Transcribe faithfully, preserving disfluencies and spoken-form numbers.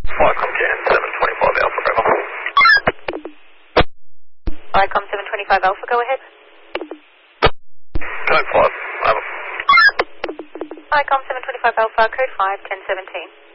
Viacom Jan seven twenty-five Alpha, over. Viacom seven twenty-five Alpha, go ahead. Code five, over. Viacom seven twenty-five Alpha, code five, ten seventeen.